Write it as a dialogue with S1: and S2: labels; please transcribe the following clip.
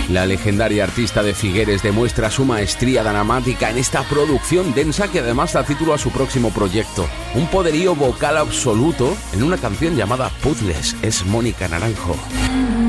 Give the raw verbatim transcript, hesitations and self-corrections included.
S1: La legendaria artista de Figueres demuestra su maestría dramática en esta producción densa que además da título a su próximo proyecto. Un poderío vocal absoluto en una canción llamada Puzzles. Es Mónica Naranjo.